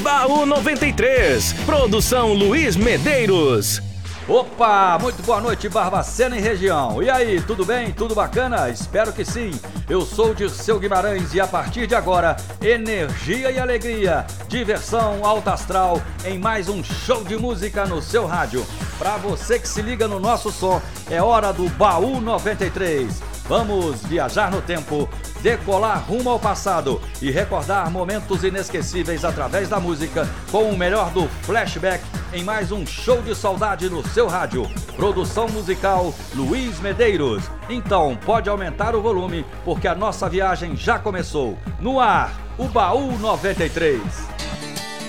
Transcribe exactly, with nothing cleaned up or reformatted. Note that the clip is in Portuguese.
Baú noventa e três, produção Luiz Medeiros. Opa, muito boa noite, Barbacena e região. E aí, tudo bem? Tudo bacana? Espero que sim. Eu sou o Dirceu Guimarães e a partir de agora, energia e alegria, diversão alta astral em mais um show de música no seu rádio. Pra você que se liga no nosso som, é hora do Baú noventa e três. Vamos viajar no tempo, decolar rumo ao passado e recordar momentos inesquecíveis através da música com o melhor do flashback em mais um show de saudade no seu rádio. Produção musical Luiz Medeiros. Então pode aumentar o volume porque a nossa viagem já começou. No ar, o Baú noventa e três.